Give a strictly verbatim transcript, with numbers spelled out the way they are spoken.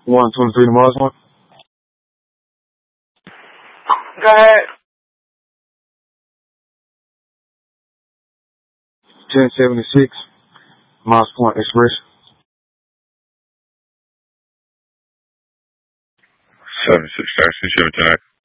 one twenty-three to Mars one. Go ahead. ten seventy-six, Moss Point Express. seven six nine six seven tonight.